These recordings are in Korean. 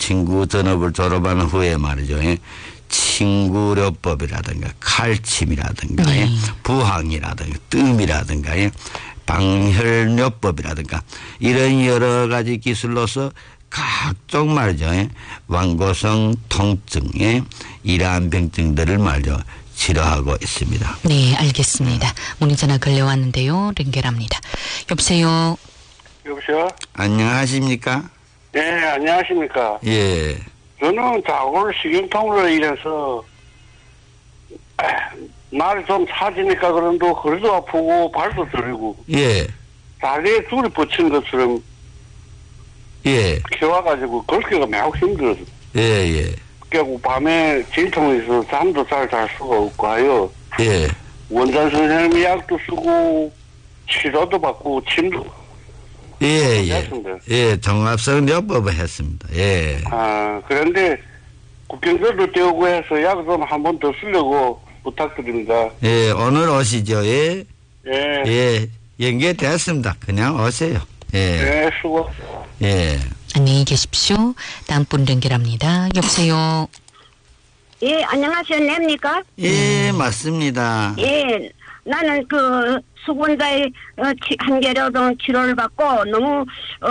친구 전업을 졸업한 후에 말이죠. 예. 친구료법이라든가 칼침이라든가 예. 부항이라든가 뜸이라든가 예. 방혈요법이라든가 이런 여러 가지 기술로서 각종 말이죠. 예. 완고성 통증에 이러한 병증들을 말이죠. 치료하고 있습니다. 네, 알겠습니다. 문의전화 걸려왔는데요. 연결합니다. 여보세요. 여보세요? 안녕하십니까? 네, 안녕하십니까? 예. 저는 자골 식용통으로 인해서 날이 좀 차지니까 그런데 허리도 아프고 발도 저리고 예. 다리에 줄이 붙인 것처럼 예. 키워가지고 걷기가 매우 힘들어서 예, 예. 그리고 밤에 진통이 있어서 잠도 잘 잘 수가 없고 하여 예. 원장 선생님 약도 쓰고 치료도 받고 침도 예, 예. 했습니다. 예, 종합성 요법을 했습니다. 예. 아, 그런데 국경절도 떼우고 해서 약 좀 한 번 더 쓰려고 부탁드립니다. 예, 오늘 오시죠. 예. 예. 예. 연결됐습니다. 그냥 오세요. 예. 네, 수고. 예. 안녕히 계십시오. 다음 분 연결합니다. 여보세요. 예, 안녕하세요. 냅니까? 예, 맞습니다. 예, 나는 그 수건자의 한계로동 치료를 받고 너무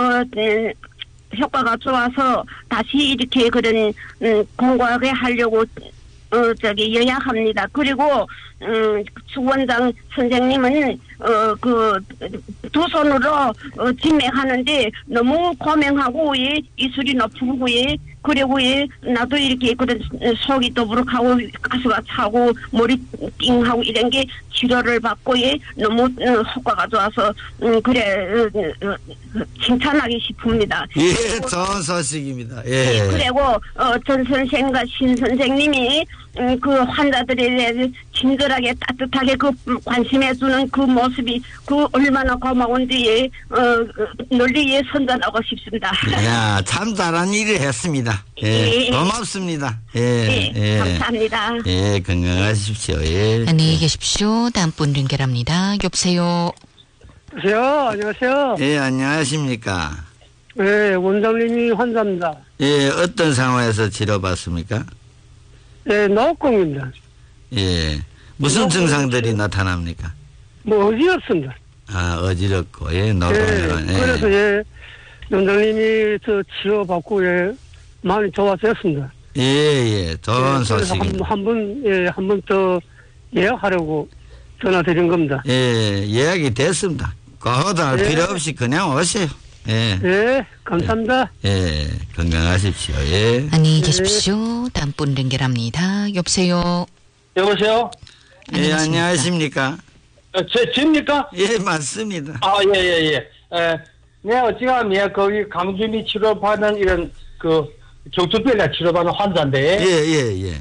효과가 좋아서 다시 이렇게 그런 공부하게 하려고 연락합니다. 그리고 수원장 선생님은 그 두 손으로 진맥하는데 너무 고명하고 예, 이술이 높고 예, 그리고 예, 나도 이렇게 그런 속이 더부룩하고 가수가 차고 머리 띵하고 이런 게 치료를 받고 예, 너무 효과가 좋아서 그래 칭찬하기 싶습니다. 예, 좋은 소식입니다. 예. 그리고 전 선생과 신 선생님이 그 환자들에 대해 친절하게 따뜻하게 그 관심해주는 그 모습이 그 얼마나 고마운지 널리 선전하고 싶습니다. 야, 참 잘한 일을 했습니다. 예, 예. 고맙습니다. 예, 예, 예. 감사합니다. 예, 건강하십시오. 예. 안녕히 계십시오. 다음 분 연결합니다. 여보세요. 여보세요. 안녕하세요. 예, 안녕하십니까? 네, 원장님이 환자입니다. 예, 어떤 상황에서 치료받습니까? 네, 노후증입니다. 예. 무슨 증상들이 나타납니까? 뭐 어지럽습니다. 아, 어지럽고, 예, 노동요는. 예, 그래서 예, 원장님이 저 치료받고 예, 많이 좋아졌습니다. 예, 예, 좋은 예, 소식입니다. 한 번 더 예약하려고 전화드린 겁니다. 예, 예약이 됐습니다. 그거도 할 예. 필요 없이 그냥 오세요. 예. 예, 감사합니다. 예, 건강하십시오. 예. 안녕히 계십시오. 다음 분 연결합니다. 여보세요. 여보세요? 예, 안녕하십니까? 집니까? 예, 맞습니다. 아, 예. 네, 어찌가면 거기 강준이 치료받는 이런 그 정신병에 치료받는 환자인데. 예.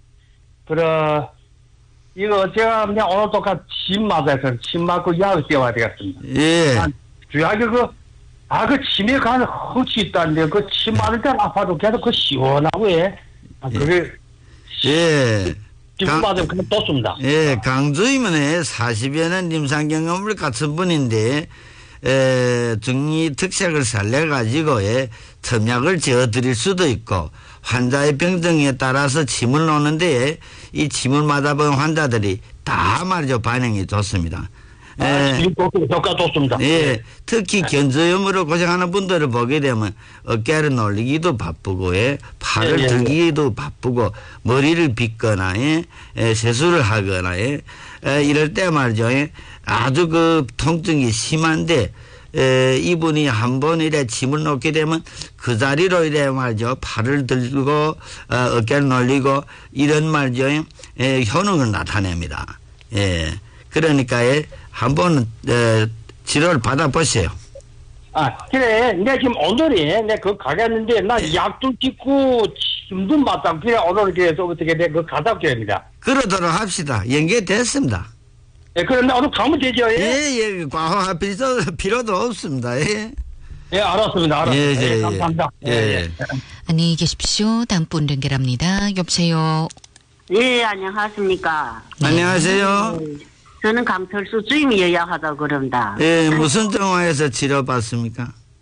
이거 제가 그냥 오늘 똑같이 침 맞아서 침 맞고 약을 떼어야 되겠습니다. 예. 주약이 그 침에 가는 흙이 있다는데 그 침 맞을 때는 아파도 계속 그 시원하고 예. 그게. 예. 침 맞으면 그냥 떴습니다. 예, 강주임은 40여 년 임상경험을 갖춘 분인데, 중이 특색을 살려가지고, 첨약을 지어드릴 수도 있고, 환자의 병증에 따라서 침을 놓는데, 이 침을 맞아본 환자들이 다 말이죠, 반응이 좋습니다. 효과 좋습니다. 예, 특히 견저염으로 고생하는 분들을 보게 되면 어깨를 놀리기도 바쁘고, 팔을 들기도 바쁘고, 머리를 빗거나, 세수를 하거나, 이럴 때 말이죠. 아주 그 통증이 심한데, 이분이 한 번 이래 침을 놓게 되면 그 자리로 이래 말이죠. 팔을 들고, 어깨를 놀리고, 이런 말이죠. 효능을 나타냅니다. 예. 그러니까, 한번 치료를 받아보세요. 아, 그래. 내가 지금 오늘이 내가 그거 가겠는데 나 약도 찍고 침도 맞다. 그래 오늘 그래서 어떻게 내가 그거 가다 합니다. 그러도록 합시다. 연계됐습니다. 예, 그런데 오늘 가면 되죠. 예. 과호할 필요도 없습니다. 예. 예, 알았습니다. 예. 감사합니다. 예. 안녕히 계십시오. 다음 분 연결합니다. 여보세요. 예, 안녕하십니까? 안녕하세요. 저는 강철수 주임이 예약하다고 그럽니다. 예, 무슨 정화에서 치료받습니까?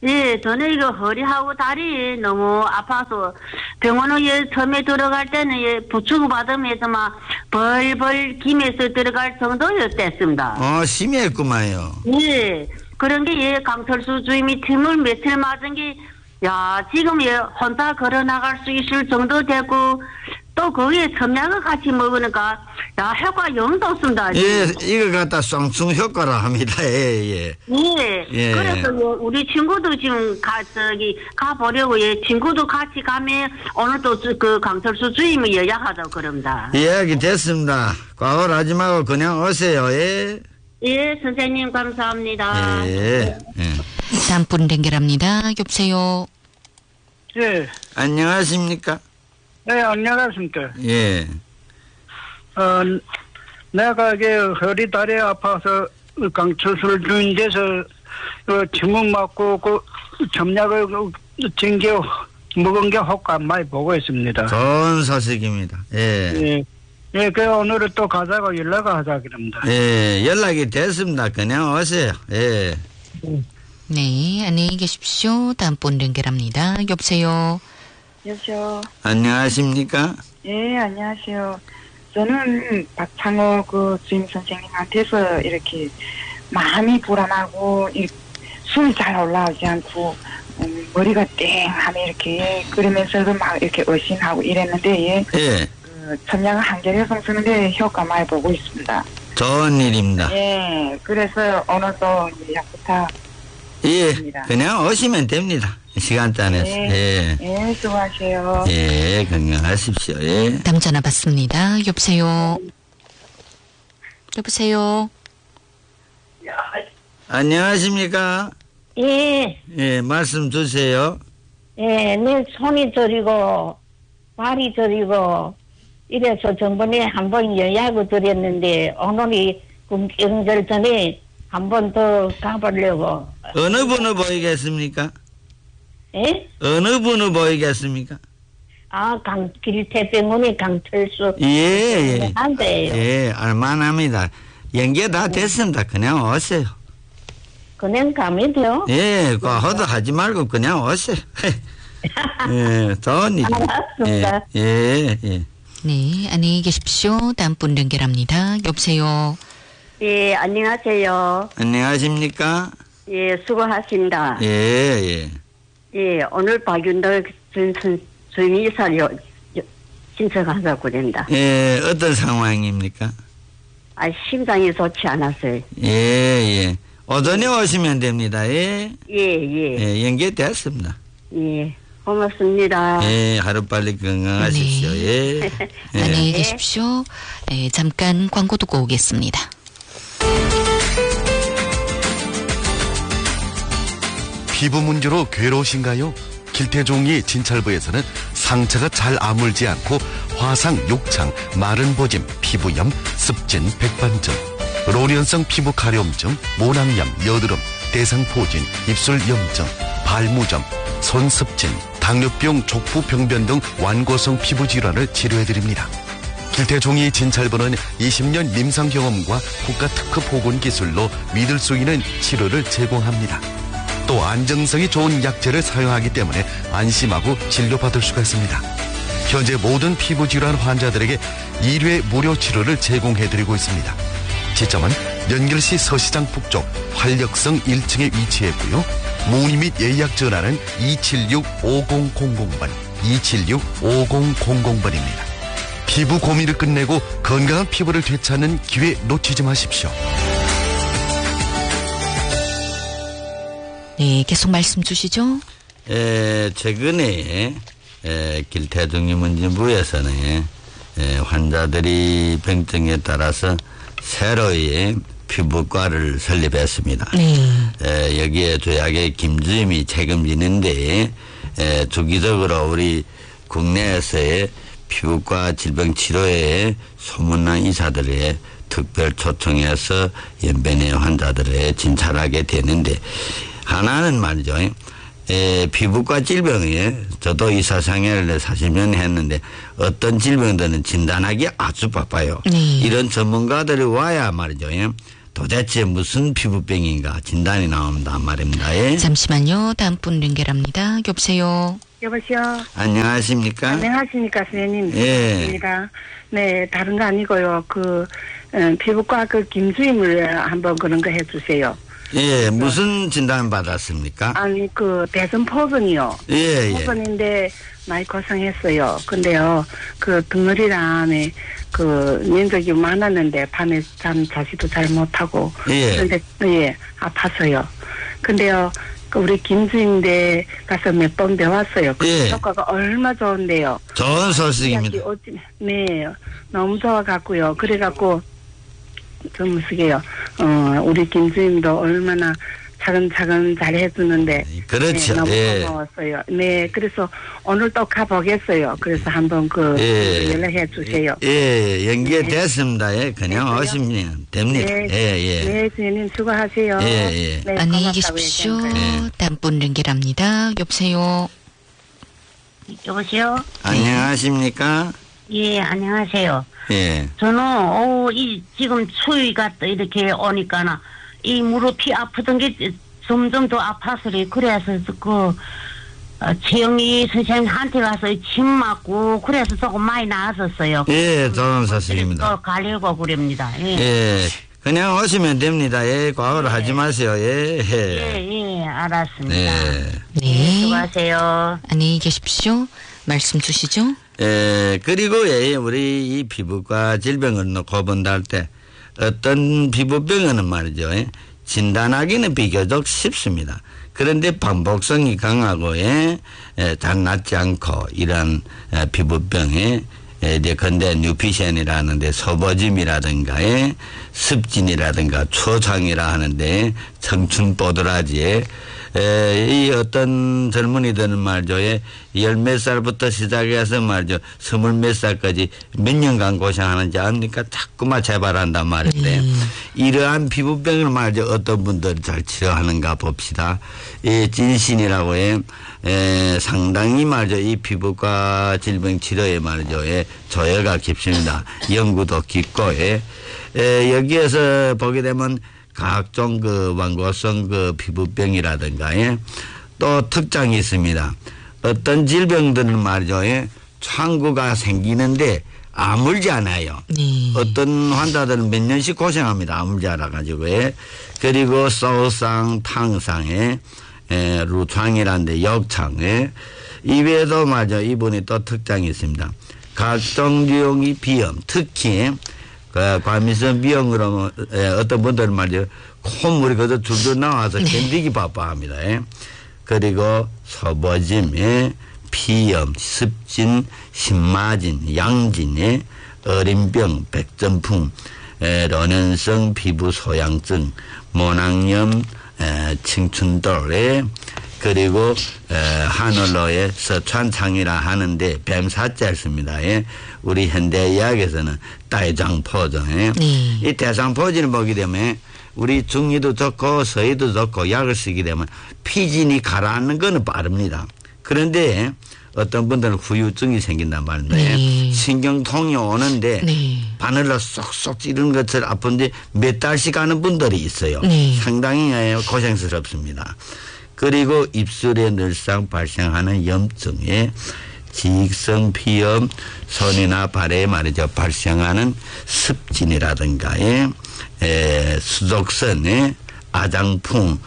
예, 저는 이거 허리하고 다리 너무 아파서 병원에 처음에 들어갈 때는 부축 받으면서 막 벌벌 기면서 들어갈 정도였댔습니다. 심했구만요. 예, 그런 게 강철수 주임이 팀을 며칠 맞은 게 지금 혼자 걸어 나갈 수 있을 정도 되고 또 거기에 첨약을 같이 먹으니까 효과 영도 없습니다. 예, 이거 갖다 쌍충 효과라 합니다. 예. 그래서 우리 친구도 지금 가보려고 친구도 같이 가면 오늘 또 그 강철수 주임이 예약하자고 그럽니다. 예약이 됐습니다. 과월하지 말고 그냥 오세요. 예. 예, 선생님 감사합니다. 예. 다음 분 연결합니다. 여보세요. 예. 안녕하십니까? 네, 안녕하십니까. 예. 내가 허리 다리 아파서 강철수를 주인 데서 침묵 맞고 점약을 징겨 먹은 게 효과 많이 보고 있습니다. 좋은 소식입니다. 예. 예, 오늘은 또 가자고 연락을 하자 그럽니다. 예, 연락이 됐습니다. 그냥 오세요. 예. 네, 안녕히 계십시오. 다음 분 연결합니다. 여보세요. 여보세요. 안녕하십니까? 예, 안녕하세요. 저는 박창호 주임 선생님한테서 이렇게 마음이 불안하고 숨이 잘 올라오지 않고 머리가 땡하면 이렇게 그러면서도 막 이렇게 의심하고 이랬는데 첨약을 한결에 쓰는데 효과 많이 보고 있습니다. 좋은 일입니다. 예, 그래서 오늘도 약부터 그냥 오시면 됩니다. 시간단에서. 예, 수고하세요. 예, 건강하십시오. 예. 다음 전화 받습니다. 여보세요. 안녕하십니까? 예, 말씀 주세요. 내 손이 저리고 발이 저리고 이래서 전번에 한번 예약을 드렸는데 오늘이 금경절 전에 한 번 더 가보려고. 어느 분을 보이겠습니까? 예? 어느 분을 보이겠습니까? 길태병원의 강철수. 예. 한대요. 예, 알만합니다. 연계 다 됐습니다. 그냥 오세요. 그냥 가면 돼요? 예, 허도하지 말고 그냥 오세요. 예, 좋은 일. 알았습니다. 예. 네, 안녕히 계십시오. 다음 분 연결합니다. 여보세요. 예, 안녕하세요. 안녕하십니까? 예, 수고하십니다. 예. 예, 오늘 박윤덕 주임이 이사를 신청하자고 그랬다. 예, 어떤 상황입니까? 심장이 좋지 않았어요. 예. 오전에 오시면 됩니다. 예. 예, 연계됐습니다. 예, 고맙습니다. 예, 하루빨리 건강하십시오. 예. 안녕히 계십시오. 네, 잠깐 광고 듣고 오겠습니다. 피부 문제로 괴로우신가요? 길태종이 진찰부에서는 상처가 잘 아물지 않고 화상, 욕창, 마른 보짐, 피부염, 습진, 백반증, 로련성 피부 가려움증, 모낭염, 여드름, 대상포진, 입술 염증, 발무점, 손습진, 당뇨병, 족부병변 등 완고성 피부 질환을 치료해드립니다. 길태종이 진찰부는 20년 임상 경험과 국가 특허 보건 기술로 믿을 수 있는 치료를 제공합니다. 또 안정성이 좋은 약재를 사용하기 때문에 안심하고 진료받을 수가 있습니다. 현재 모든 피부 질환 환자들에게 1회 무료 치료를 제공해드리고 있습니다. 지점은 연결시 서시장 북쪽 활력성 1층에 위치했고요. 문의 및 예약 전화는 276-5000번, 276-5000번입니다. 피부 고민을 끝내고 건강한 피부를 되찾는 기회 놓치지 마십시오. 네, 계속 말씀 주시죠. 최근에 길태종림원진부에서는 환자들이 병증에 따라서 새로이 피부과를 설립했습니다. 여기에 조약의 김주임이 책임지는데 주기적으로 우리 국내에서의 피부과 질병 치료에 소문난 의사들의 특별 초청해서 연변의 환자들을 진찰하게 되는데 하나는 말이죠. 피부과 질병에 저도 의사생활을 40년 했는데 어떤 질병들은 진단하기 아주 바빠요. 이런 전문가들이 와야 말이죠. 도대체 무슨 피부병인가 진단이 나온단 말입니다. 예. 잠시만요. 다음 분 연결합니다. 여보세요. 여보세요. 안녕하십니까? 안녕하십니까, 선생님. 예. 반갑습니다. 네, 다른 거 아니고요. 피부과 김주임을 한번 그런 거 해주세요. 예, 무슨 진단 받았습니까? 아니, 대선포근이요. 예, 예. 포근인데 많이 고생했어요. 근데요, 덩어리랑 면적이 많았는데 밤에 자지도 잘 못하고. 예. 근데, 예, 아파서요. 근데요, 우리 김주임대 가서 몇 번 배웠어요. 예. 효과가 얼마 좋은데요. 좋은 소식입니다. 네, 너무 좋아갖고요. 그래갖고, 좀 쓰게요. 우리 김주임도 얼마나 차근차근 잘 해주는데. 그렇죠. 네, 너무 예. 고마웠어요. 네, 그래서 오늘 또 가보겠어요. 그래서 한번 예. 연락해 주세요. 예, 연결됐습니다. 예, 그냥 됐어요? 오시면 됩니다. 네, 예, 예. 네, 선생님 수고하세요. 예, 예. 네, 안녕히 고맙다고 계십시오. 얘기한 거예요. 다음 분 연결합니다. 여보세요. 여보세요? 안녕하십니까? 예, 안녕하세요. 예. 저는, 지금 추위가 또 이렇게 오니까는, 이 무릎이 아프던 게 점점 더 아파서래. 그래서 최영희 선생님한테 가서 침 맞고, 그래서 조금 많이 나아졌어요. 예, 좋은 소식입니다. 또 가려고 그럽니다. 예. 예. 그냥 오시면 됩니다. 예, 과거를 하지 마세요. 예, 예, 알았습니다. 네. 네. 수고하세요. 안녕히 계십시오. 말씀 주시죠. 예, 그리고 예, 우리 이 피부과 질병을 놓고 본다 할 때 어떤 피부병은 말이죠. 예, 진단하기는 비교적 쉽습니다. 그런데 반복성이 강하고 잘 낫지 않고 이런 피부병에 근데 뉴피션이라는데 소보짐이라든가 습진이라든가 초장이라 하는데 청춘 보드라지에 이 어떤 젊은이들은 말이죠. 10몇 살부터 시작해서 말이죠. 20몇 살까지 몇 년간 고생하는지 압니까? 자꾸만 재발한단 말인데 이러한 피부병을 말이죠. 어떤 분들이 잘 치료하는가 봅시다. 이 진신이라고 상당히 말이죠. 이 피부과 질병 치료에 말이죠. 조예가 깊습니다. 연구도 깊고 여기에서 보게 되면 각종 완고성 피부병이라든가 또 특장이 있습니다. 어떤 질병들은 말이죠. 창구가 생기는데 아물지 않아요. 어떤 환자들은 몇 년씩 고생합니다. 아물지 않아가지고 그리고 소상, 탕상에 루창이라는데 역창에 이외에도 맞아 이분이 또 특장이 있습니다. 각종 유형의 비염, 특히 과민성 비염으로 어떤 분들은 말이죠. 콧물이 그저 줄줄 나와서 견디기 바빠합니다. 그리고 소보짐, 피염, 습진, 신마진, 양진, 어린병, 백전풍, 런연성 피부 소양증, 모낭염, 칭춘돌, 그리고 하늘로의 서천창이라 하는데 뱀사자를 씁니다. 우리 현대의학에서는 대장포전. 이 대장포진을 보게 되면 우리 중이도 좋고 서이도 좋고 약을 쓰게 되면 피진이 가라앉는 거는 빠릅니다. 그런데 어떤 분들은 후유증이 생긴단 말입니다. 신경통이 오는데 바늘로 쏙쏙 찌르는 것처럼 아픈데 몇 달씩 가는 분들이 있어요. 상당히 고생스럽습니다. 그리고 입술에 늘상 발생하는 염증에 지익성 피염, 손이나 발에 말이죠. 발생하는 습진이라든가 수족선, 아장풍,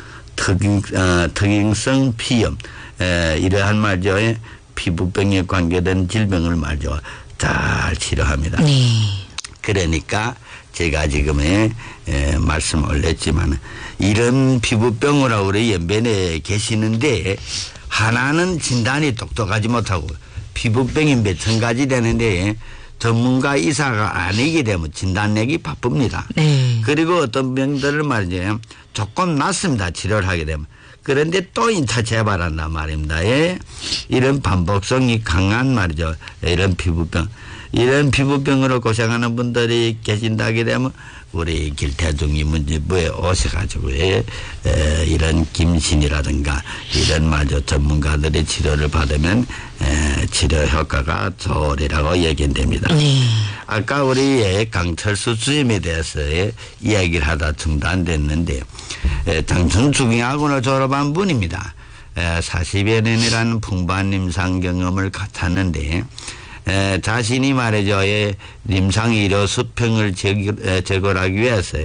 특잉성 피염, 이러한 말이죠. 피부병에 관계된 질병을 말이죠. 잘 치료합니다. 그러니까 제가 지금 말씀 올렸지만 이런 피부병으로 우리 연변에 계시는데 하나는 진단이 똑똑하지 못하고 피부병이 몇천 가지 되는데 전문가 의사가 아니게 되면 진단 내기 바쁩니다. 그리고 어떤 병들을 말이죠. 조금 낫습니다. 치료를 하게 되면. 그런데 또 인차 재발한단 말입니다. 이런 반복성이 강한 말이죠. 이런 피부병. 이런 피부병으로 고생하는 분들이 계신다게 되면 우리 길태중이문제부에 오셔가지고 이런 김신이라든가 이런 말이죠. 전문가들의 치료를 받으면 치료 효과가 좋으리라고 얘기됩니다. 아까 우리 강철수 주임에 대해서 이야기를 하다 중단됐는데 장충중의학원을 졸업한 분입니다. 40여 년이라는 풍부한 임상 경험을 갖았는데 자신이 말이죠. 임상 의료 수평을 제거하기 위해서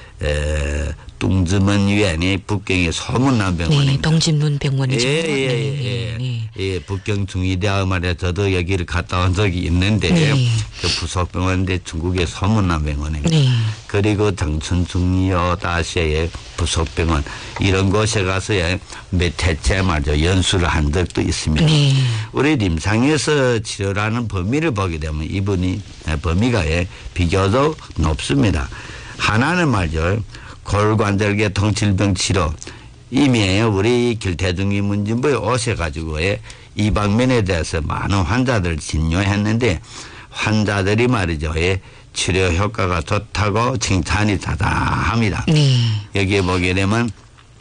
뚱즈먼 위안이 북경의 소문난 병원입니다. 네, 동진문 병원이죠. 예, 북경 중의대학 말에 저도 여기를 갔다 온 적이 있는데 그 부속병원인데 중국의 소문난 병원입니다. 그리고 장춘중의여 다시의 부속병원 이런 곳에 가서 몇 해째 말이죠. 연수를 한 적도 있습니다. 우리 임상에서 치료를 하는 범위를 보게 되면 이분이 범위가 비교적 높습니다. 하나는 말이죠. 골관절계통 질병 치료 이미 우리 길태중이 문진부에 오셔가지고 이 방면에 대해서 많은 환자들을 진료했는데 환자들이 말이죠. 치료 효과가 좋다고 칭찬이 다다합니다. 여기에 보게 되면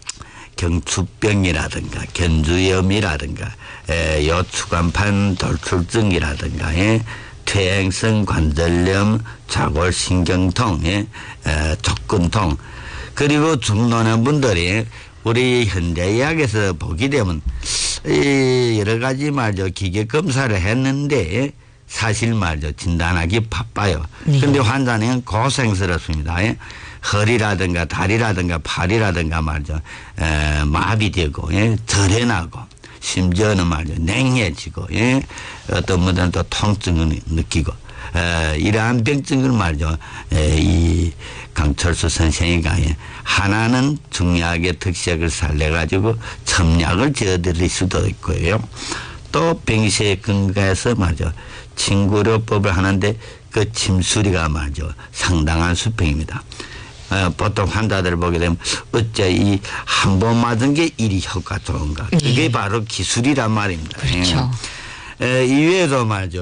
경추병이라든가 견주염이라든가 요추간판 돌출증이라든가 퇴행성 관절염, 좌골신경통, 족근통 그리고 중노년 분들이 우리 현대의학에서 보게 되면 여러 가지 말이죠. 기계 검사를 했는데 사실 말이죠. 진단하기 바빠요. 그런데 환자는 고생스럽습니다. 허리라든가 다리라든가 팔이라든가 말이죠. 마비되고 절해나고 심지어는 말이죠. 냉해지고 어떤 분들은 또 통증을 느끼고 이러한 병증을 말이죠. 이 강철수 선생이가 하나는 중약의 특색을 살려가지고 첨약을 지어드릴 수도 있고요. 또 병시에 근거해서 말이죠. 친구료법을 하는데 그 침수리가 말이죠. 상당한 수평입니다. 보통 환자들을 보게 되면 어째 이 한 번 맞은 게 이리 효과 좋은가. 그게 바로 기술이란 말입니다. 그렇죠. 이외에도 말이죠.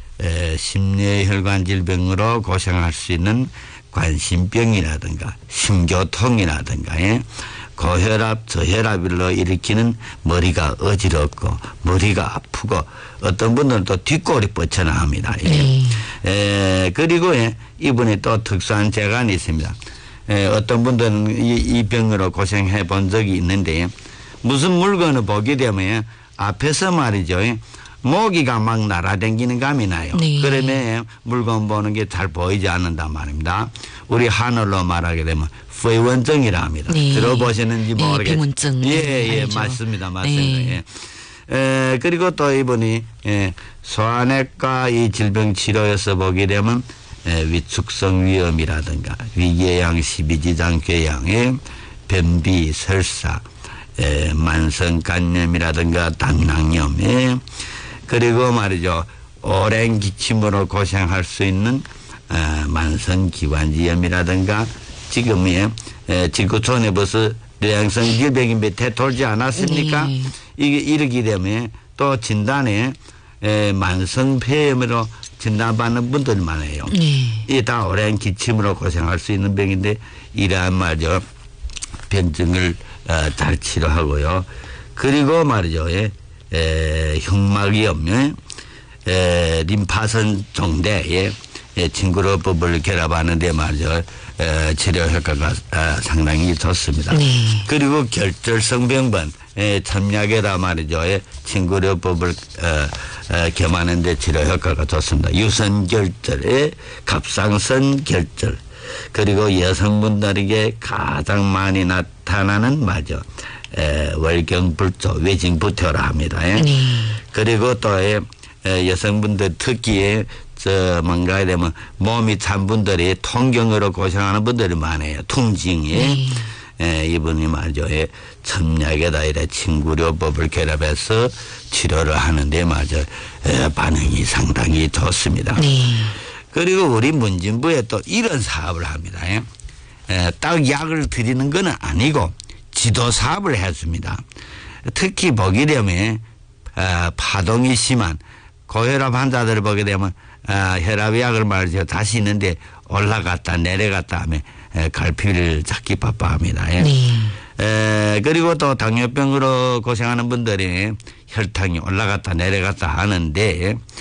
심뇌혈관 질병으로 고생할 수 있는 관심병이라든가 심교통이라든가 고혈압, 저혈압으로 일으키는 머리가 어지럽고 머리가 아프고 어떤 분들은 또 뒷골이 뻗쳐나갑니다. 그리고 이분이 또 특수한 재간이 있습니다. 어떤 분들은 이 병으로 고생해 본 적이 있는데 무슨 물건을 보게 되면 앞에서 말이죠. 모기가 막 날아다니는 감이 나요. 그러면 물건 보는 게 잘 보이지 않는단 말입니다. 우리 하늘로 말하게 되면 회원증이라 합니다. 들어보시는지 모르겠어요. 비문증. 맞습니다. 그리고 또 이분이 소아내과 이 질병 치료에서 보게 되면 위축성 위염이라든가 위궤양, 십이지장 궤양의 변비, 설사, 만성간염이라든가 당낭염, 그리고 말이죠. 오랜 기침으로 고생할 수 있는 만성기관지염이라든가 지금의 지구촌에 벌써 뇌양성 질병이 몇 해 돌지 않았습니까? 이게 이르게 되면 또 진단에 만성폐염으로 진단받는 분들이 많아요. 이게 다 오랜 기침으로 고생할 수 있는 병인데 이러한 말이죠. 병증을 잘 치료하고요. 그리고 말이죠. 흉막염, 림파선 종대, 징그러법을 결합하는데 말이죠. 치료 효과가 상당히 좋습니다. 그리고 결절성 병변, 첨약에다 말이죠. 징그러법을 겸하는데 치료 효과가 좋습니다. 유선결절, 갑상선 결절, 그리고 여성분들에게 가장 많이 나타나는 말이죠. 월경불조, 외징부태라 합니다. 그리고 또 여성분들 특히 뭔가 되면 몸이 찬 분들이 통경으로 고생하는 분들이 많아요. 통증이. 이분이 말이죠. 첨약에다 이래 칭구료법을 결합해서 치료를 하는데 말이죠. 반응이 상당히 좋습니다. 그리고 우리 문진부에 또 이런 사업을 합니다. 딱 약을 드리는 건 아니고 지도 사업을 해줍니다. 특히 보게 되면 파동이 심한 고혈압 환자들을 보게 되면 혈압약을 말이죠. 다시 있는데 올라갔다 내려갔다 하면 갈피를 잡기 바빠합니다. 그리고 또 당뇨병으로 고생하는 분들이 혈당이 올라갔다 내려갔다 하는데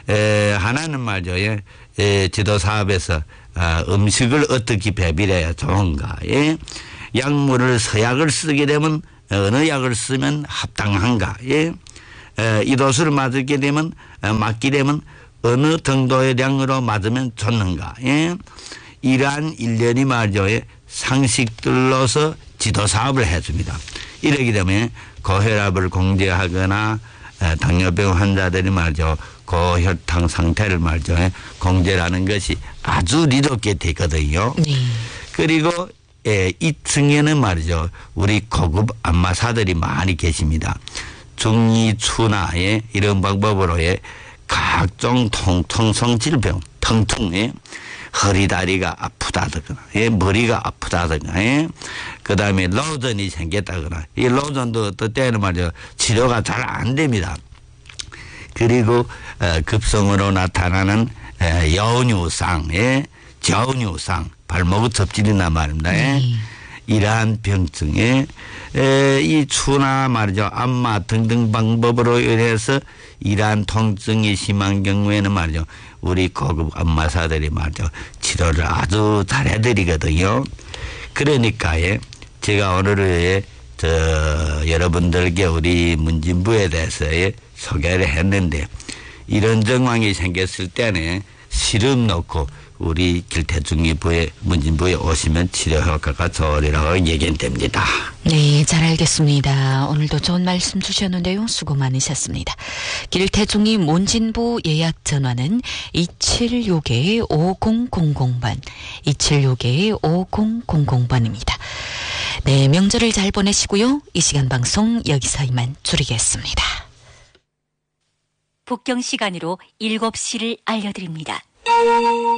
하나는 말이죠. 지도 사업에서 음식을 어떻게 배필해야 좋은가. 약물을 서약을 쓰게 되면 어느 약을 쓰면 합당한가. 이 도수를 맞게 되면 어느 정도의 량으로 맞으면 좋는가. 이러한 일련이 말이죠. 상식들로서 지도 사업을 해줍니다. 이러기 때문에 고혈압을 공제하거나 당뇨병 환자들이 말이죠. 고혈당 상태를 말이죠. 공제라는 것이 아주 리롭게 되거든요. 그리고 2층에는 말이죠. 우리 고급 안마사들이 많이 계십니다. 중이추나 이런 방법으로 각종 통성 질병, 통풍, 허리 다리가 아프다거나 머리가 아프다거나 그 다음에 로전이 생겼다거나 이 로전도 어떨 때는 말이죠. 치료가 잘 안 됩니다. 그리고 급성으로 나타나는 여우유상, 저우유상, 발목 접질이나 말입니다. 이러한 병증에 이 추나 말이죠. 안마 등등 방법으로 인해서 이러한 통증이 심한 경우에는 말이죠. 우리 고급 안마사들이 말이죠. 치료를 아주 잘 해드리거든요. 그러니까 제가 오늘 여러분들께 우리 문진부에 대해서 소개를 했는데 이런 정황이 생겼을 때는 시름 놓고 우리 길태중이부에 문진부에 오시면 치료 효과가 좋으리라고 얘기됩니다. 네, 잘 알겠습니다. 오늘도 좋은 말씀 주셨는데요. 수고 많으셨습니다. 길태중이 문진부 예약 전화는 2761-5000번, 2761-5000번입니다. 네, 명절을 잘 보내시고요. 이 시간 방송 여기서 이만 줄이겠습니다. 북경 시간으로 7시를 알려드립니다.